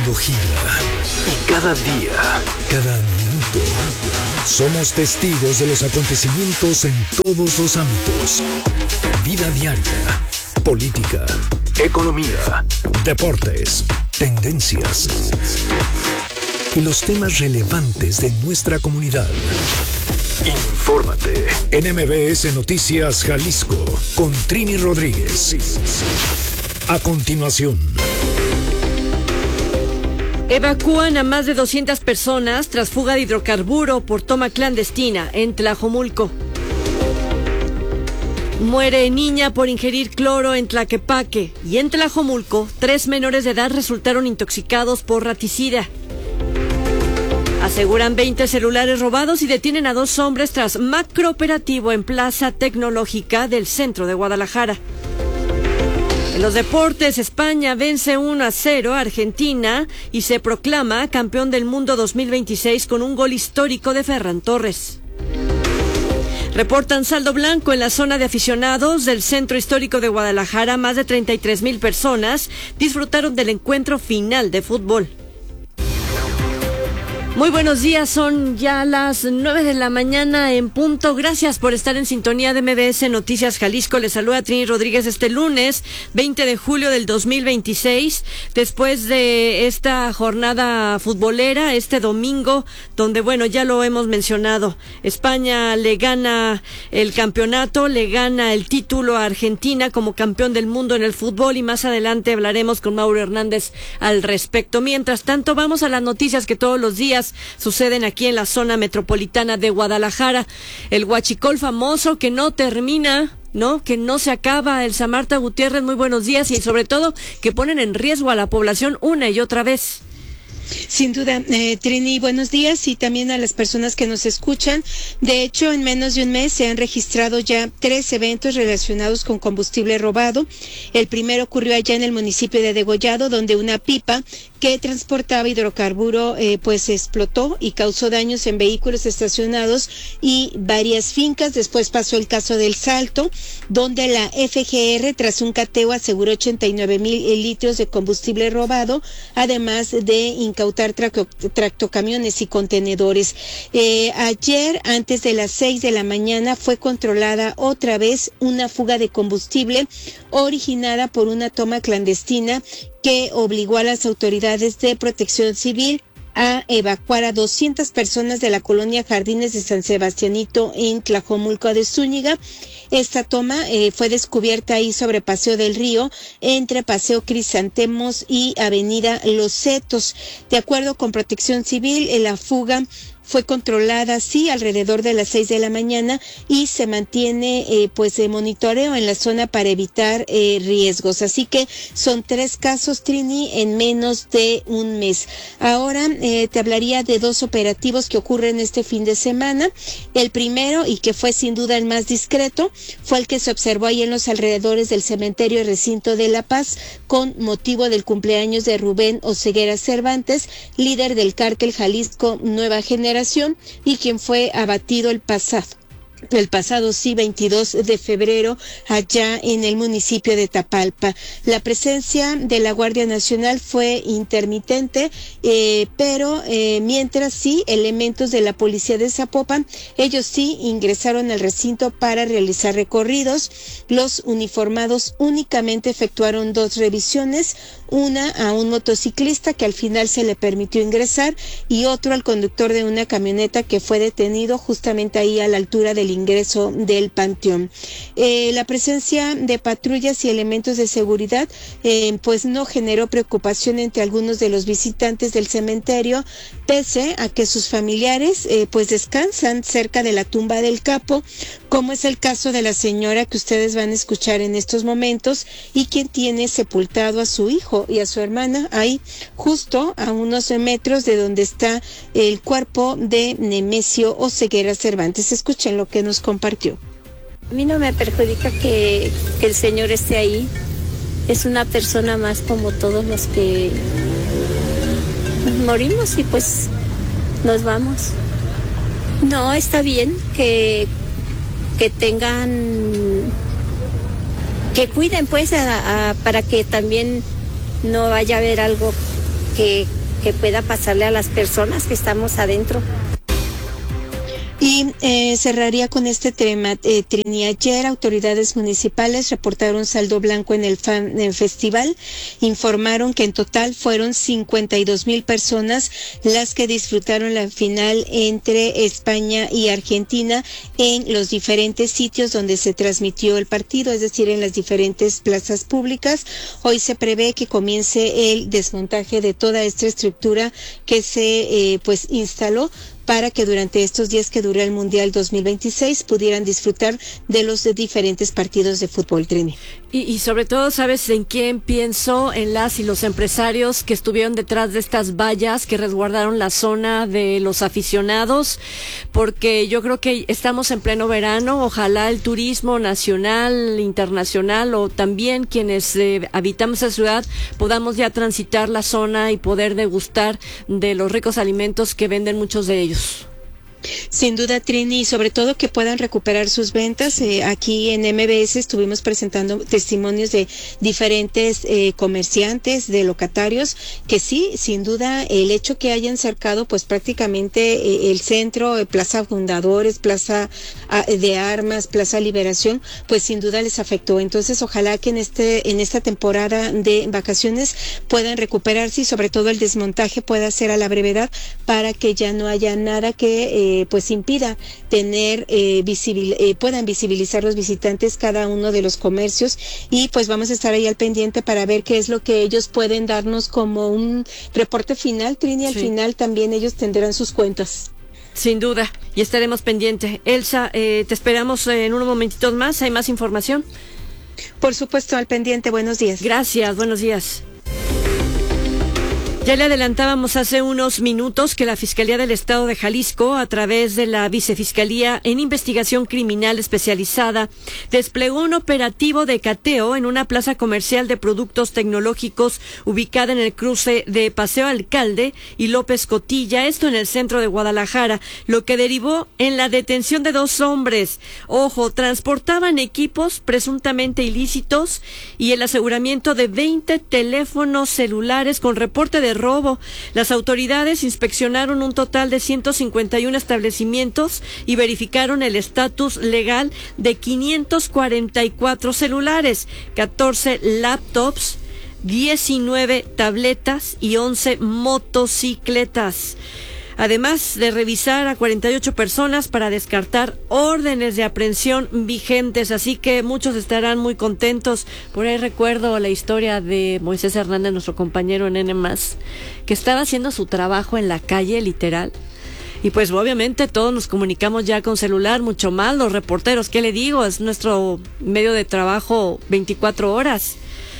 mundo gira y cada día, cada minuto, somos testigos de los acontecimientos en todos los ámbitos. Vida diaria, política, economía, deportes, tendencias y los temas relevantes de nuestra comunidad. Infórmate en MBS Noticias Jalisco con Trini Rodríguez. A continuación. Evacúan a más de 200 personas tras fuga de hidrocarburo por toma clandestina en Tlajomulco. Muere niña por ingerir cloro en Tlaquepaque. Y en Tlajomulco, 3 menores de edad resultaron intoxicados por raticida. Aseguran 20 celulares robados y detienen a 2 hombres tras macrooperativo en Plaza Tecnológica del centro de Guadalajara. En los deportes, España vence 1-0 a Argentina y se proclama campeón del mundo 2026 con un gol histórico de Ferran Torres. Reportan saldo blanco en la zona de aficionados del Centro Histórico de Guadalajara. Más de 33,000 personas disfrutaron del encuentro final de fútbol. Muy buenos días, son ya las 9 de la mañana en punto. Gracias por estar en sintonía de MBS Noticias Jalisco. Les saluda Trini Rodríguez este lunes 20 de julio del 2026. Después de esta jornada futbolera, este domingo, donde bueno, ya lo hemos mencionado, España le gana el campeonato, le gana el título a Argentina como campeón del mundo en el fútbol, y más adelante hablaremos con Mauro Hernández al respecto. Mientras tanto, vamos a las noticias que todos los días suceden aquí en la zona metropolitana de Guadalajara. El huachicol famoso que no termina, ¿no? Que no se acaba. Elsa Marta Gutiérrez, muy buenos días, y sobre todo que ponen en riesgo a la población una y otra vez. Sin duda, Trini, buenos días, y también a las personas que nos escuchan. De hecho, en menos de un mes se han registrado ya 3 eventos relacionados con combustible robado. El primero ocurrió allá en el municipio de Degollado, donde una pipa que transportaba hidrocarburo pues explotó y causó daños en vehículos estacionados y varias fincas. Después pasó el caso del Salto, donde la FGR, tras un cateo, aseguró 89,000 litros de combustible robado, además de incautar tractocamiones y contenedores. Ayer, antes de las 6 de la mañana, fue controlada otra vez una fuga de combustible originada por una toma clandestina que obligó a las autoridades de protección civil a evacuar a 200 personas de la colonia Jardines de San Sebastianito en Tlajomulco de Zúñiga. Esta toma fue descubierta ahí sobre Paseo del Río, entre Paseo Crisantemos y Avenida Los Setos. De acuerdo con Protección Civil, la fuga fue controlada, sí, alrededor de las 6 de la mañana, y se mantiene de monitoreo en la zona para evitar riesgos. Así que son 3 casos, Trini, en menos de un mes. Ahora te hablaría de 2 operativos que ocurren este fin de semana. El primero, y que fue sin duda el más discreto, fue el que se observó ahí en los alrededores del cementerio y recinto de La Paz, con motivo del cumpleaños de Rubén Oseguera Cervantes, líder del cártel Jalisco Nueva Generación, y quien fue abatido el pasado 22 de febrero allá en el municipio de Tapalpa. La presencia de la Guardia Nacional fue intermitente, pero mientras sí, elementos de la policía de Zapopan, ellos sí ingresaron al recinto para realizar recorridos. Los uniformados únicamente efectuaron 2 revisiones, una a un motociclista que al final se le permitió ingresar, y otro al conductor de una camioneta que fue detenido justamente ahí a la altura del ingreso del panteón. La presencia de patrullas y elementos de seguridad pues no generó preocupación entre algunos de los visitantes del cementerio, pese a que sus familiares pues descansan cerca de la tumba del capo, como es el caso de la señora que ustedes van a escuchar en estos momentos, y quien tiene sepultado a su hijo y a su hermana ahí justo a unos metros de donde está el cuerpo de Nemesio Oseguera Cervantes. Escuchen lo que nos compartió. A mí no me perjudica que el señor esté ahí. Es una persona más como todos los que morimos y pues nos vamos. No, está bien que tengan, que cuiden pues para que también no vaya a haber algo que pueda pasarle a las personas que estamos adentro. Y cerraría con este tema, Trini. Ayer autoridades municipales reportaron saldo blanco en el festival. Informaron que en total fueron 52,000 personas las que disfrutaron la final entre España y Argentina en los diferentes sitios donde se transmitió el partido, es decir, en las diferentes plazas públicas. Hoy se prevé que comience el desmontaje de toda esta estructura que se instaló para que durante estos días que dura el Mundial 2026 pudieran disfrutar de los diferentes partidos de fútbol, Trini. Y sobre todo, ¿sabes en quién pienso? En las y los empresarios que estuvieron detrás de estas vallas que resguardaron la zona de los aficionados, porque yo creo que estamos en pleno verano. Ojalá el turismo nacional, internacional o también quienes habitamos esa ciudad podamos ya transitar la zona y poder degustar de los ricos alimentos que venden muchos de ellos. Sin duda, Trini, y sobre todo que puedan recuperar sus ventas. Aquí en MBS estuvimos presentando testimonios de diferentes comerciantes, de locatarios, que sí, sin duda, el hecho que hayan cercado pues prácticamente el centro, Plaza Fundadores, Plaza de Armas, Plaza Liberación, pues sin duda les afectó. Entonces, ojalá que en esta temporada de vacaciones puedan recuperarse y sobre todo el desmontaje pueda ser a la brevedad para que ya no haya nada que impida tener puedan visibilizar los visitantes cada uno de los comercios, y pues vamos a estar ahí al pendiente para ver qué es lo que ellos pueden darnos como un reporte final, Trini. Al final también ellos tendrán sus cuentas. Sin duda, y estaremos pendientes. Elsa, te esperamos en unos momentitos más. ¿Hay más información? Por supuesto, al pendiente. Buenos días. Gracias, buenos días. Ya le adelantábamos hace unos minutos que la Fiscalía del Estado de Jalisco, a través de la Vicefiscalía en Investigación Criminal Especializada, desplegó un operativo de cateo en una plaza comercial de productos tecnológicos ubicada en el cruce de Paseo Alcalde y López Cotilla, esto en el centro de Guadalajara, lo que derivó en la detención de 2 hombres. Ojo, transportaban equipos presuntamente ilícitos y el aseguramiento de 20 teléfonos celulares con reporte de robo. Las autoridades inspeccionaron un total de 151 establecimientos y verificaron el estatus legal de 544 celulares, 14 laptops, 19 tabletas y 11 motocicletas. Además de revisar a 48 personas para descartar órdenes de aprehensión vigentes, así que muchos estarán muy contentos. Por ahí recuerdo la historia de Moisés Hernández, nuestro compañero en N+, que estaba haciendo su trabajo en la calle, literal. Y pues obviamente todos nos comunicamos ya con celular, mucho más los reporteros, ¿qué le digo? Es nuestro medio de trabajo 24 horas.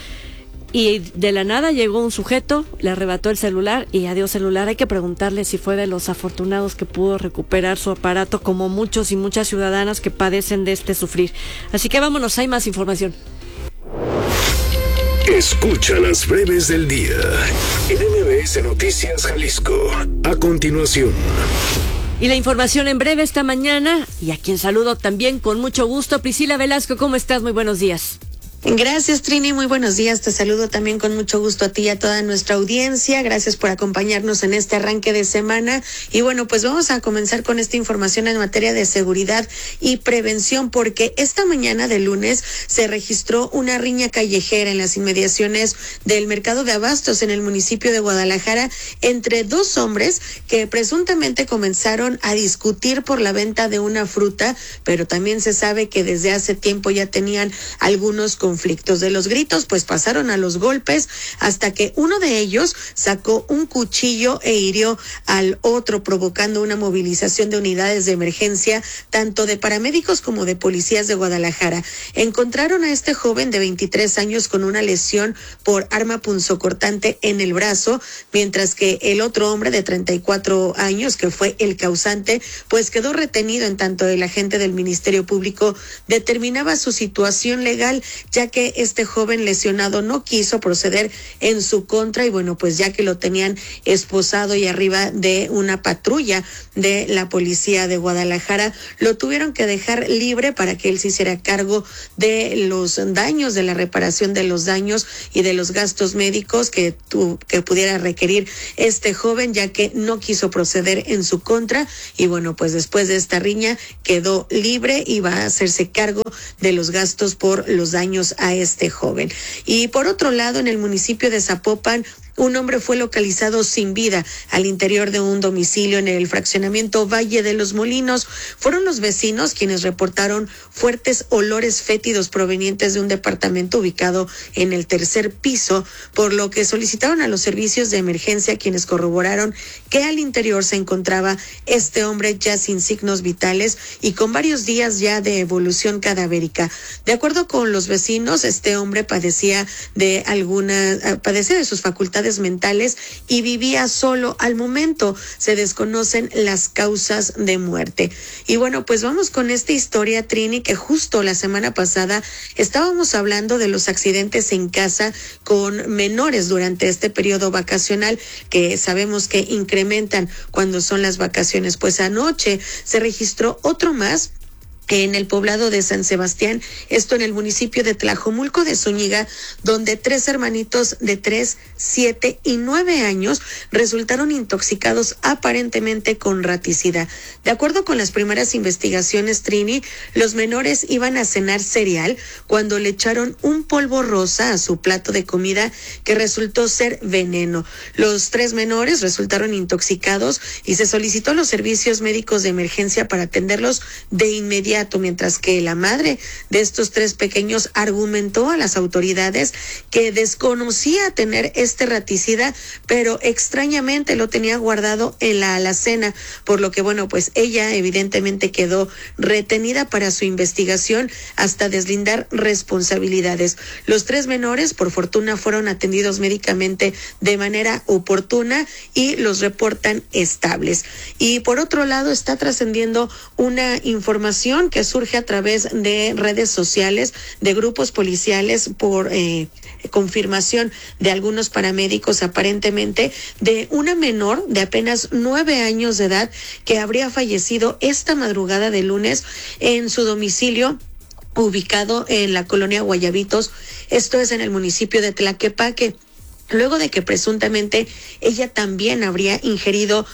Y de la nada llegó un sujeto, le arrebató el celular y adiós celular. Hay que preguntarle si fue de los afortunados que pudo recuperar su aparato, como muchos y muchas ciudadanas que padecen de este sufrir. Así que vámonos, hay más información. Escucha las breves del día en MBS Noticias Jalisco. A continuación. Y la información en breve esta mañana, y a quien saludo también con mucho gusto, Priscila Velasco, ¿cómo estás? Muy buenos días. Gracias, Trini, muy buenos días, te saludo también con mucho gusto a ti y a toda nuestra audiencia, gracias por acompañarnos en este arranque de semana. Y bueno, pues vamos a comenzar con esta información en materia de seguridad y prevención, porque esta mañana de lunes se registró una riña callejera en las inmediaciones del mercado de abastos en el municipio de Guadalajara entre 2 hombres que presuntamente comenzaron a discutir por la venta de una fruta, pero también se sabe que desde hace tiempo ya tenían algunos conflictos. De los gritos, pues pasaron a los golpes hasta que uno de ellos sacó un cuchillo e hirió al otro, provocando una movilización de unidades de emergencia, tanto de paramédicos como de policías de Guadalajara. Encontraron a este joven de 23 años con una lesión por arma punzocortante en el brazo, mientras que el otro hombre de 34 años, que fue el causante, pues quedó retenido en tanto el agente del Ministerio Público determinaba su situación legal, ya ya que este joven lesionado no quiso proceder en su contra y bueno, pues ya que lo tenían esposado y arriba de una patrulla de la policía de Guadalajara, lo tuvieron que dejar libre para que él se hiciera cargo de los daños, de la reparación de los daños y de los gastos médicos que pudiera requerir este joven, ya que no quiso proceder en su contra y bueno, pues después de esta riña quedó libre y va a hacerse cargo de los gastos por los daños a este joven. Y por otro lado, en el municipio de Zapopan, un hombre fue localizado sin vida al interior de un domicilio en el fraccionamiento Valle de los Molinos. Fueron los vecinos quienes reportaron fuertes olores fétidos provenientes de un departamento ubicado en el tercer piso, por lo que solicitaron a los servicios de emergencia, quienes corroboraron que al interior se encontraba este hombre ya sin signos vitales y con varios días ya de evolución cadavérica. De acuerdo con los vecinos, este hombre padecía de sus facultades mentales y vivía solo. Al momento se desconocen las causas de muerte. Y bueno, pues vamos con esta historia, Trini, que justo la semana pasada estábamos hablando de los accidentes en casa con menores durante este periodo vacacional, que sabemos que incrementan cuando son las vacaciones. Pues anoche se registró otro más en el poblado de San Sebastián, esto en el municipio de Tlajomulco de Zúñiga, donde 3 hermanitos de 3, 7 y 9 años resultaron intoxicados aparentemente con raticida. De acuerdo con las primeras investigaciones, Trini, los menores iban a cenar cereal cuando le echaron un polvo rosa a su plato de comida que resultó ser veneno. Los 3 menores resultaron intoxicados y se solicitó a los servicios médicos de emergencia para atenderlos de inmediato, mientras que la madre de estos 3 pequeños argumentó a las autoridades que desconocía tener este raticida, pero extrañamente lo tenía guardado en la alacena, por lo que bueno, pues ella evidentemente quedó retenida para su investigación hasta deslindar responsabilidades. Los 3 menores, por fortuna, fueron atendidos médicamente de manera oportuna y los reportan estables. Y por otro lado, está trascendiendo una información que surge a través de redes sociales, de grupos policiales, por confirmación de algunos paramédicos, aparentemente, de una menor de apenas 9 años de edad que habría fallecido esta madrugada de lunes en su domicilio ubicado en la colonia Guayabitos, esto es en el municipio de Tlaquepaque, luego de que presuntamente ella también habría ingerido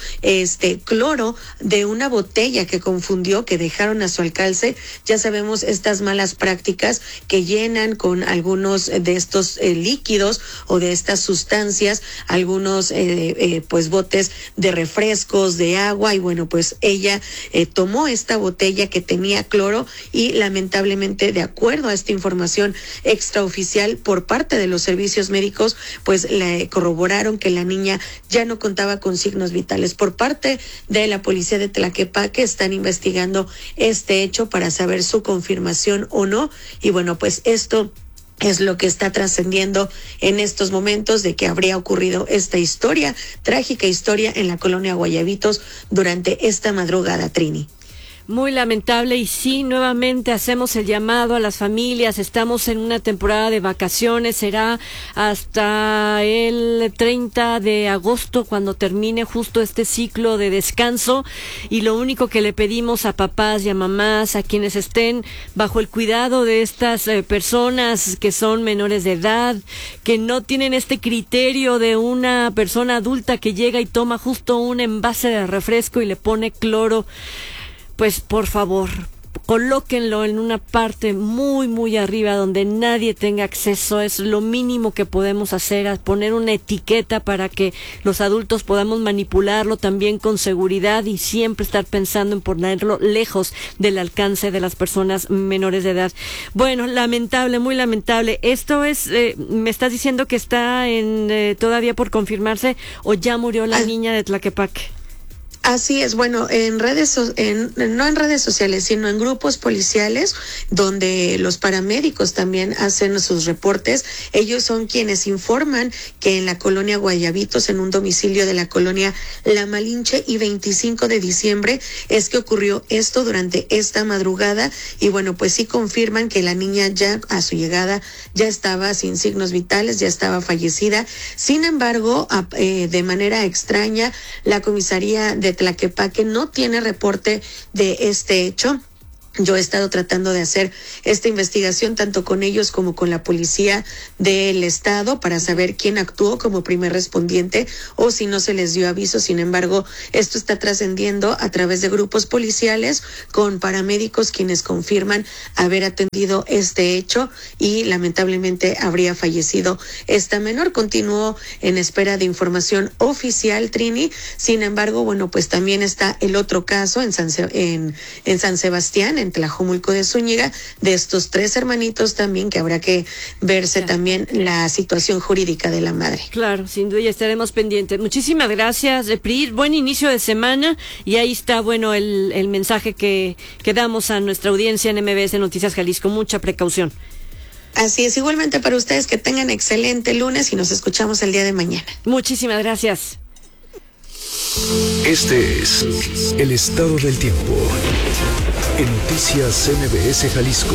cloro de una botella que confundió, que dejaron a su alcance. Ya sabemos estas malas prácticas que llenan con algunos de estos líquidos o de estas sustancias, algunos pues botes de refrescos, de agua, y bueno, pues ella tomó esta botella que tenía cloro y lamentablemente, de acuerdo a esta información extraoficial por parte de los servicios médicos, pues le corroboraron que la niña ya no contaba con signos vitales. Por parte de la policía de Tlaquepaque están investigando este hecho para saber su confirmación o no. Y bueno, pues esto es lo que está trascendiendo en estos momentos, de que habría ocurrido esta historia, trágica historia, en la colonia Guayabitos durante esta madrugada, Trini. Muy lamentable, y sí, nuevamente hacemos el llamado a las familias. Estamos en una temporada de vacaciones, será hasta el 30 de agosto cuando termine justo este ciclo de descanso, y lo único que le pedimos a papás y a mamás, a quienes estén bajo el cuidado de estas personas que son menores de edad, que no tienen este criterio de una persona adulta que llega y toma justo un envase de refresco y le pone cloro, pues por favor, colóquenlo en una parte muy, muy arriba donde nadie tenga acceso. Es lo mínimo que podemos hacer, a poner una etiqueta para que los adultos podamos manipularlo también con seguridad y siempre estar pensando en ponerlo lejos del alcance de las personas menores de edad. Bueno, lamentable, muy lamentable. Esto es, me estás diciendo que está en todavía por confirmarse, o ya murió la niña de Tlaquepaque. Así es, bueno, no en redes sociales, sino en grupos policiales donde los paramédicos también hacen sus reportes. Ellos son quienes informan que en la colonia Guayabitos, en un domicilio de la colonia La Malinche y 25 de diciembre es que ocurrió esto durante esta madrugada y bueno, pues sí confirman que la niña ya a su llegada ya estaba sin signos vitales, ya estaba fallecida. Sin embargo, de manera extraña, la comisaría de Tlaquepaque no tiene reporte de este hecho. Yo he estado tratando de hacer esta investigación tanto con ellos como con la policía del estado para saber quién actuó como primer respondiente o si no se les dio aviso. Sin embargo, esto está trascendiendo a través de grupos policiales con paramédicos quienes confirman haber atendido este hecho y lamentablemente habría fallecido esta menor. Continuó en espera de información oficial, Trini. Sin embargo, bueno, pues también está el otro caso en San Sebastián, en Tlajomulco de Zúñiga, de estos 3 hermanitos también, que habrá que verse también la situación jurídica de la madre. Claro, sin duda estaremos pendientes. Muchísimas gracias, Pri. Buen inicio de semana y ahí está, bueno, el mensaje que damos a nuestra audiencia en MBS Noticias Jalisco. Mucha precaución. Así es, igualmente para ustedes que tengan excelente lunes y nos escuchamos el día de mañana. Muchísimas gracias. Este es el estado del tiempo en Noticias MBS Jalisco.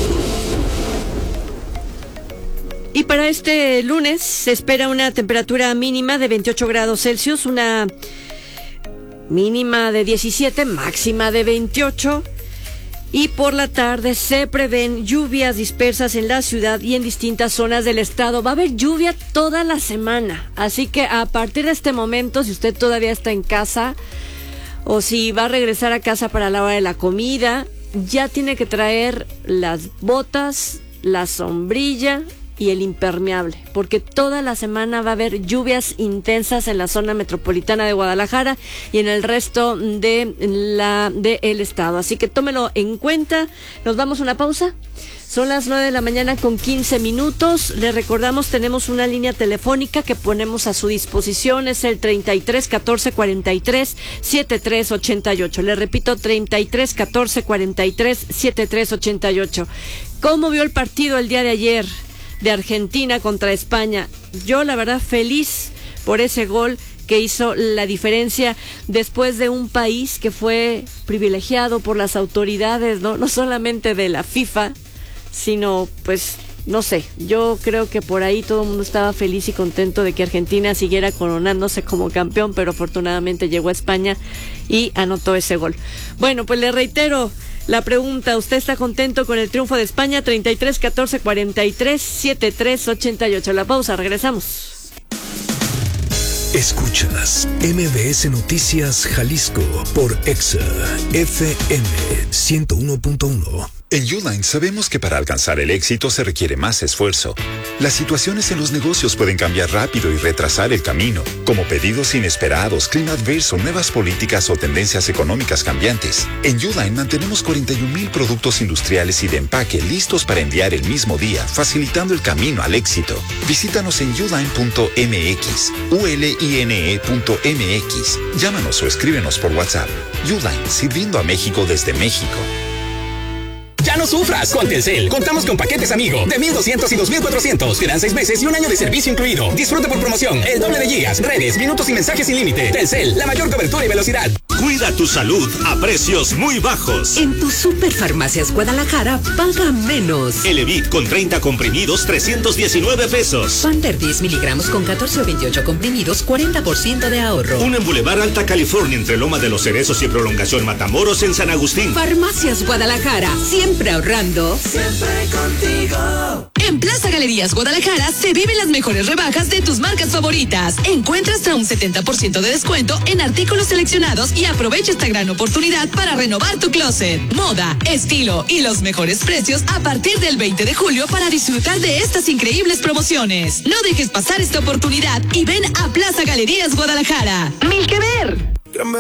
Y para este lunes se espera una temperatura mínima de 28 grados Celsius, una mínima de 17, máxima de 28. Y por la tarde se prevén lluvias dispersas en la ciudad y en distintas zonas del estado. Va a haber lluvia toda la semana, así que a partir de este momento, si usted todavía está en casa o si va a regresar a casa para la hora de la comida, ya tiene que traer las botas, la sombrilla y el impermeable, porque toda la semana va a haber lluvias intensas en la zona metropolitana de Guadalajara y en el resto de el estado. Así que tómelo en cuenta. Nos damos una pausa. Son las 9 de la mañana con 15 minutos. Les recordamos, tenemos una línea telefónica que ponemos a su disposición. Es el 33 14 43 73 88. Les repito, 33 14 43 73 88. ¿Cómo vio el partido el día de ayer de Argentina contra España? Yo, la verdad, feliz por ese gol que hizo la diferencia después de un país que fue privilegiado por las autoridades, no solamente de la FIFA, sino, pues, no sé, yo creo que por ahí todo el mundo estaba feliz y contento de que Argentina siguiera coronándose como campeón, pero afortunadamente llegó a España y anotó ese gol. Bueno, pues le reitero la pregunta, ¿usted está contento con el triunfo de España? 33 14 43 73 88. La pausa, regresamos. Escuchas MBS Noticias Jalisco por Exa FM 101.1. En Uline sabemos que para alcanzar el éxito se requiere más esfuerzo. Las situaciones en los negocios pueden cambiar rápido y retrasar el camino, como pedidos inesperados, clima adverso, nuevas políticas o tendencias económicas cambiantes. En Uline mantenemos 41,000 productos industriales y de empaque listos para enviar el mismo día, facilitando el camino al éxito. Visítanos en uline.mx, uline.mx. Llámanos o escríbenos por WhatsApp. Uline, sirviendo a México desde México. Ya no sufras con Telcel. Contamos con paquetes amigo de 1,200 y 2,400. Te dan 6 meses y un año de servicio incluido. Disfruta por promoción el doble de gigas, redes, minutos y mensajes sin límite. Telcel, la mayor cobertura y velocidad. Cuida tu salud a precios muy bajos. En tu Superfarmacias Guadalajara, paga menos. Elevit con 30 comprimidos, 319 pesos. Panther 10 miligramos con 14 o 28 comprimidos, 40% de ahorro. Un en Boulevard Alta California, entre Loma de los Cerezos y Prolongación Matamoros en San Agustín. Farmacias Guadalajara, siempre ahorrando. Siempre contigo. En Plaza Galerías Guadalajara se viven las mejores rebajas de tus marcas favoritas. Encuentra hasta un 70% de descuento en artículos seleccionados y aprovecha esta gran oportunidad para renovar tu closet. Moda, estilo y los mejores precios a partir del 20 de julio para disfrutar de estas increíbles promociones. No dejes pasar esta oportunidad y ven a Plaza Galerías Guadalajara. ¡Mil que ver!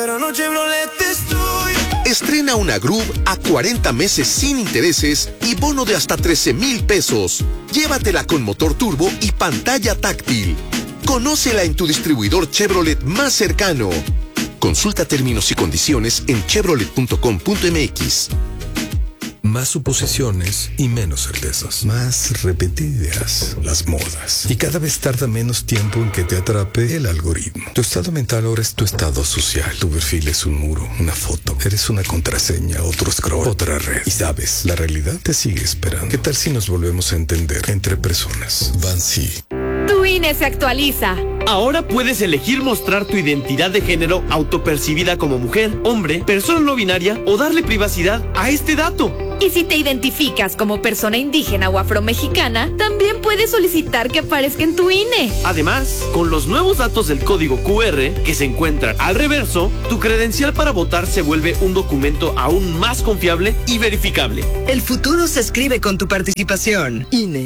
Estrena una Groove a 40 meses sin intereses y bono de hasta 13,000 pesos. Llévatela con motor turbo y pantalla táctil. Conócela en tu distribuidor Chevrolet más cercano. Consulta términos y condiciones en chevrolet.com.mx. Más suposiciones y menos certezas. Más repetidas las modas. Y cada vez tarda menos tiempo en que te atrape el algoritmo. Tu estado mental ahora es tu estado social. Tu perfil es un muro, una foto. Eres una contraseña, otro scroll, otra red. Y sabes, la realidad te sigue esperando. ¿Qué tal si nos volvemos a entender entre personas? Bansi. Tu INE se actualiza. Ahora puedes elegir mostrar tu identidad de género autopercibida como mujer, hombre, persona no binaria o darle privacidad a este dato. Y si te identificas como persona indígena o afromexicana, también puedes solicitar que aparezca en tu INE. Además, con los nuevos datos del código QR que se encuentran al reverso, tu credencial para votar se vuelve un documento aún más confiable y verificable. El futuro se escribe con tu participación. INE.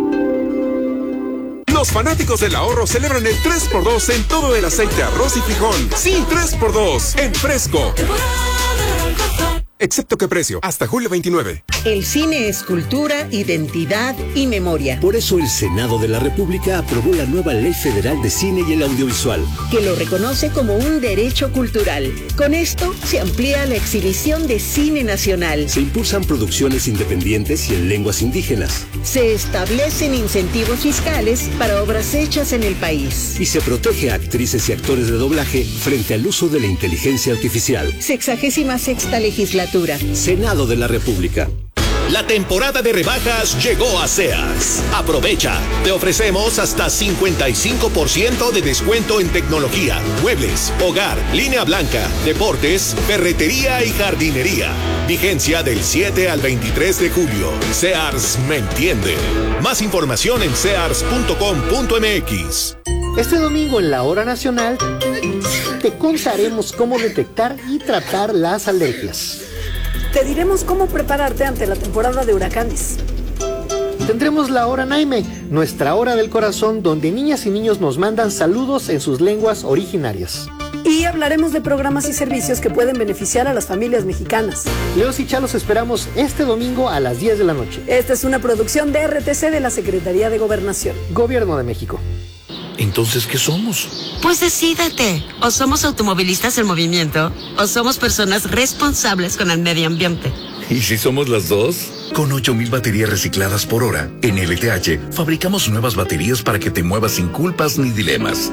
Los fanáticos del ahorro celebran el 3x2 en todo el aceite, arroz y frijol. Sí, 3x2 en Fresco. Excepto qué precio, hasta julio 29. El cine es cultura, identidad y memoria. Por eso el Senado de la República aprobó la nueva Ley Federal de Cine y el Audiovisual, que lo reconoce como un derecho cultural. Con esto se amplía la exhibición de cine nacional. Se impulsan producciones independientes y en lenguas indígenas. Se establecen incentivos fiscales para obras hechas en el país. Y se protege a actrices y actores de doblaje frente al uso de la inteligencia artificial. 66ª legislatura. Senado de la República. La temporada de rebajas llegó a Sears. Aprovecha. Te ofrecemos hasta 55% de descuento en tecnología, muebles, hogar, línea blanca, deportes, ferretería y jardinería. Vigencia del 7 al 23 de julio. Sears me entiende. Más información en sears.com.mx. Este domingo en la Hora Nacional te contaremos cómo detectar y tratar las alergias. Te diremos cómo prepararte ante la temporada de huracanes. Tendremos la Hora Naime, nuestra hora del corazón, donde niñas y niños nos mandan saludos en sus lenguas originarias. Y hablaremos de programas y servicios que pueden beneficiar a las familias mexicanas. Leos y Chalos esperamos este domingo a las 10 de la noche. Esta es una producción de RTC de la Secretaría de Gobernación. Gobierno de México. Entonces, ¿qué somos? Pues decídete, o somos automovilistas en movimiento, o somos personas responsables con el medio ambiente. ¿Y si somos las dos? Con 8,000 baterías recicladas por hora, en LTH fabricamos nuevas baterías para que te muevas sin culpas ni dilemas.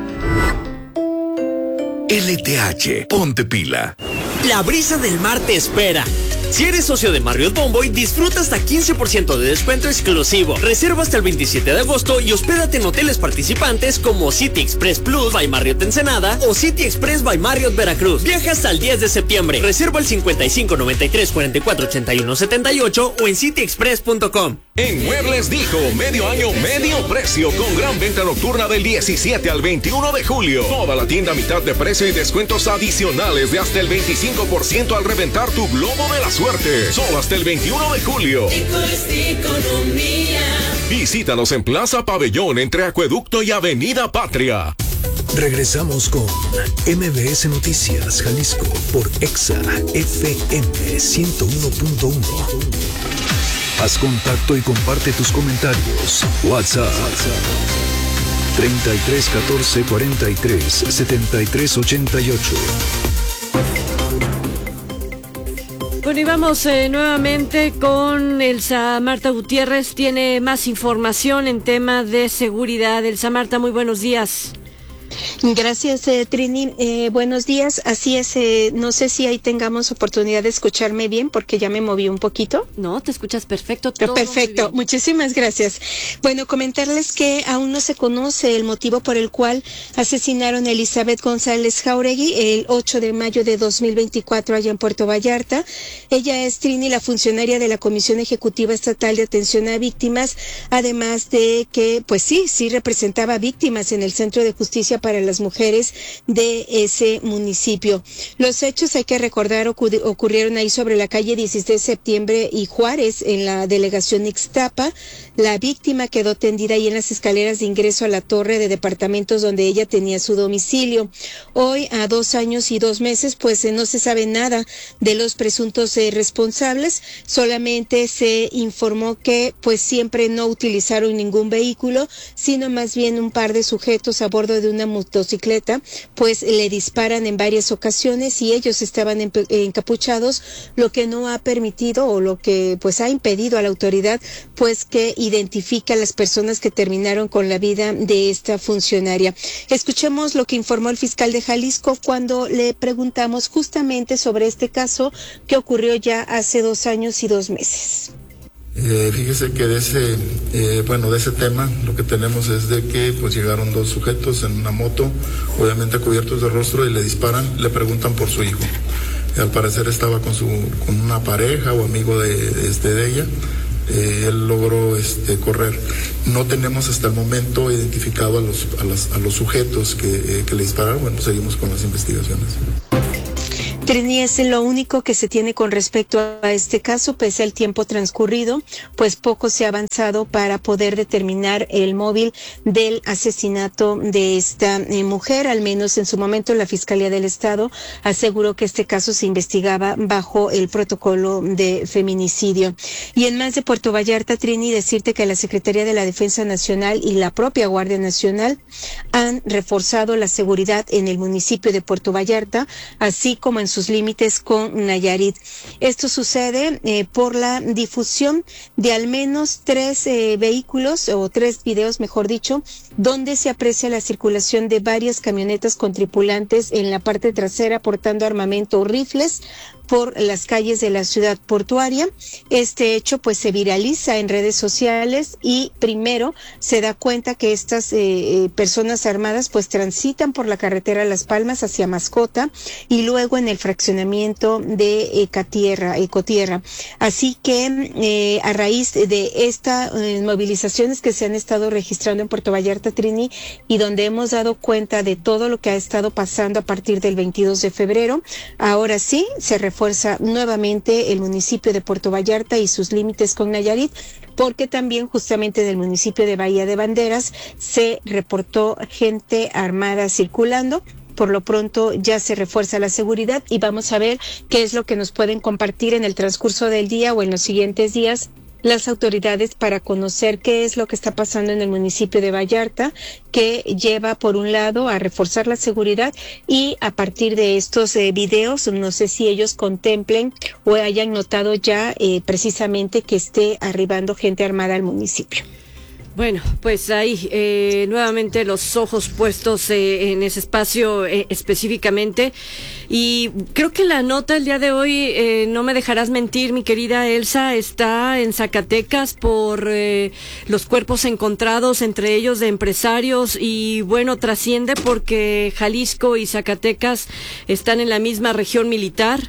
LTH, ponte pila. La brisa del mar te espera. Si eres socio de Marriott Bonvoy, disfruta hasta 15% de descuento exclusivo. Reserva hasta el 27 de agosto y hospédate en hoteles participantes como City Express Plus by Marriott Ensenada o City Express by Marriott Veracruz. Viaja hasta el 10 de septiembre. Reserva al 55 93 44 81 78 o en cityexpress.com. En Muebles Dijo, medio año, medio precio, con gran venta nocturna del 17 al 21 de julio. Toda la tienda a mitad de precio y descuentos adicionales de hasta el 25% al reventar tu globo de la suerte. Solo hasta el 21 de julio. Visítanos en Plaza Pabellón entre Acueducto y Avenida Patria. Regresamos con MBS Noticias Jalisco por Exa FM 101.1. Haz contacto y comparte tus comentarios. WhatsApp 33 14 43 73 88. Bueno, y vamos nuevamente con Elsa Marta Gutiérrez. Tiene más información en tema de seguridad. Elsa Marta, muy buenos días. Gracias, Trini. Buenos días. Así es, no sé si ahí tengamos oportunidad de escucharme bien porque ya me moví un poquito. No, te escuchas perfecto. Todo perfecto, muchísimas gracias. Bueno, comentarles que aún no se conoce el motivo por el cual asesinaron a Elizabeth González Jauregui el 8 de mayo de 2024 allá en Puerto Vallarta. Ella es, Trini, la funcionaria de la Comisión Ejecutiva Estatal de Atención a Víctimas, además de que, pues sí representaba víctimas en el Centro de Justicia para las mujeres de ese municipio. Los hechos, hay que recordar, ocurrieron ahí sobre la calle 16 de septiembre y Juárez, en la delegación Ixtapa. La víctima quedó tendida ahí en las escaleras de ingreso a la torre de departamentos donde ella tenía su domicilio. Hoy, a 2 años y 2 meses, pues no se sabe nada de los presuntos responsables. Solamente se informó que pues siempre no utilizaron ningún vehículo, sino más bien un par de sujetos a bordo de una motocicleta, pues le disparan en varias ocasiones y ellos estaban encapuchados, lo que no ha permitido o lo que pues ha impedido a la autoridad pues que identifique a las personas que terminaron con la vida de esta funcionaria. Escuchemos lo que informó el fiscal de Jalisco cuando le preguntamos justamente sobre este caso que ocurrió ya hace 2 años y 2 meses. Fíjese que de ese tema lo que tenemos es de que pues llegaron 2 sujetos en una moto, obviamente cubiertos de rostro, y le disparan, le preguntan por su hijo. Al parecer estaba con una pareja o amigo de ella. Él logró correr. No tenemos hasta el momento identificado a los sujetos que le dispararon. Bueno, seguimos con las investigaciones. Trini, es lo único que se tiene con respecto a este caso, pese al tiempo transcurrido, pues poco se ha avanzado para poder determinar el móvil del asesinato de esta mujer. Al menos en su momento la Fiscalía del Estado aseguró que este caso se investigaba bajo el protocolo de feminicidio. Y en más de Puerto Vallarta, Trini, decirte que la Secretaría de la Defensa Nacional y la propia Guardia Nacional han reforzado la seguridad en el municipio de Puerto Vallarta, así como en sus límites con Nayarit. Esto sucede por la difusión de al menos 3 vehículos o 3 videos, mejor dicho, donde se aprecia la circulación de varias camionetas con tripulantes en la parte trasera portando armamento o rifles por las calles de la ciudad portuaria. Este hecho pues se viraliza en redes sociales y primero se da cuenta que estas personas armadas pues transitan por la carretera Las Palmas hacia Mascota y luego en el fraccionamiento de Ecotierra. Así que a raíz de estas movilizaciones que se han estado registrando en Puerto Vallarta, Trini, y donde hemos dado cuenta de todo lo que ha estado pasando a partir del 22 de febrero, ahora sí se refuerza nuevamente el municipio de Puerto Vallarta y sus límites con Nayarit, porque también justamente en el municipio de Bahía de Banderas se reportó gente armada circulando. Por lo pronto ya se refuerza la seguridad y vamos a ver qué es lo que nos pueden compartir en el transcurso del día o en los siguientes días las autoridades para conocer qué es lo que está pasando en el municipio de Vallarta, que lleva por un lado a reforzar la seguridad y a partir de estos videos, no sé si ellos contemplen o hayan notado ya precisamente que esté arribando gente armada al municipio. Bueno, pues ahí nuevamente los ojos puestos en ese espacio específicamente. Y creo que la nota el día de hoy, no me dejarás mentir, mi querida Elsa, está en Zacatecas por los cuerpos encontrados, entre ellos de empresarios. Y bueno, trasciende porque Jalisco y Zacatecas están en la misma región militar.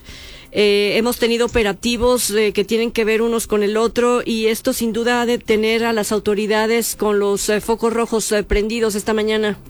Hemos tenido operativos que tienen que ver unos con el otro y esto sin duda ha de tener a las autoridades con los focos rojos prendidos esta mañana.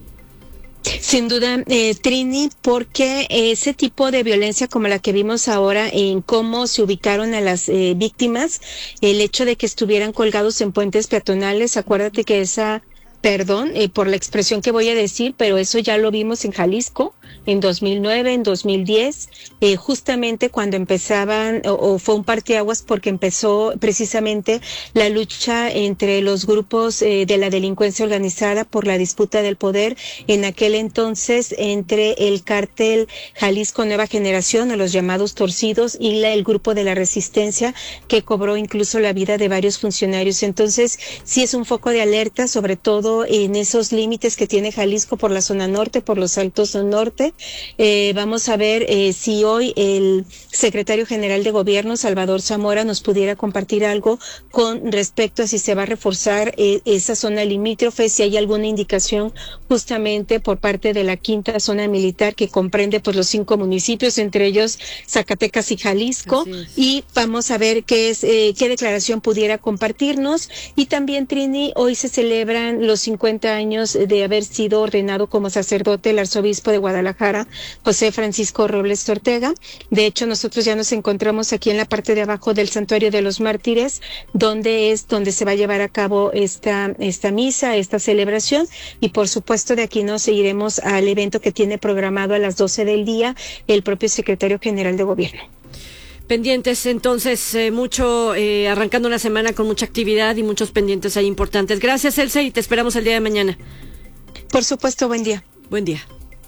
Sin duda, Trini, porque ese tipo de violencia como la que vimos ahora en cómo se ubicaron a las víctimas, el hecho de que estuvieran colgados en puentes peatonales, acuérdate que perdón por la expresión que voy a decir, pero eso ya lo vimos en Jalisco en 2009, en 2010, justamente cuando empezaban, o fue un parteaguas porque empezó precisamente la lucha entre los grupos de la delincuencia organizada por la disputa del poder, en aquel entonces entre el cártel Jalisco Nueva Generación, o los llamados torcidos, y el grupo de la resistencia, que cobró incluso la vida de varios funcionarios. Entonces, sí es un foco de alerta, sobre todo en esos límites que tiene Jalisco por la zona norte, por los Altos Norte. Vamos a ver si hoy el secretario general de Gobierno, Salvador Zamora, nos pudiera compartir algo con respecto a si se va a reforzar esa zona limítrofe, si hay alguna indicación justamente por parte de la 5ª zona militar que comprende pues los 5 municipios, entre ellos Zacatecas y Jalisco, y vamos a ver qué declaración pudiera compartirnos. Y también, Trini, hoy se celebran los 50 años de haber sido ordenado como sacerdote el arzobispo de Guadalajara, José Francisco Robles Ortega. De hecho, nosotros ya nos encontramos aquí en la parte de abajo del Santuario de los Mártires, donde se va a llevar a cabo esta misa, esta celebración, y por supuesto de aquí nos seguiremos al evento que tiene programado a las 12 del día el propio secretario general de Gobierno. Pendientes, entonces, mucho, arrancando una semana con mucha actividad y muchos pendientes ahí importantes. Gracias, Elsa, y te esperamos el día de mañana. Por supuesto, buen día. Buen día.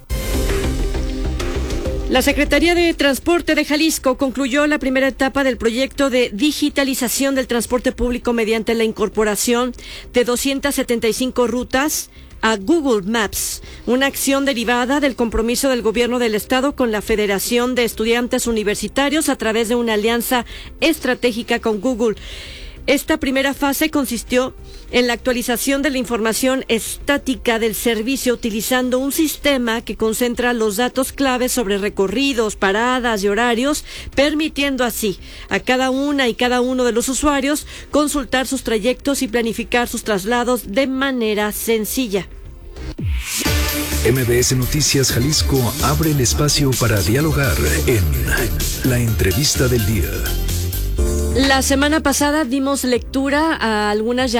La Secretaría de Transporte de Jalisco concluyó la primera etapa del proyecto de digitalización del transporte público mediante la incorporación de 275 rutas a Google Maps, una acción derivada del compromiso del gobierno del estado con la Federación de Estudiantes Universitarios a través de una alianza estratégica con Google. Esta primera fase consistió en la actualización de la información estática del servicio utilizando un sistema que concentra los datos claves sobre recorridos, paradas y horarios, permitiendo así a cada una y cada uno de los usuarios consultar sus trayectos y planificar sus traslados de manera sencilla. MBS Noticias Jalisco abre el espacio para dialogar en la entrevista del día. La semana pasada dimos lectura a algunas llamadas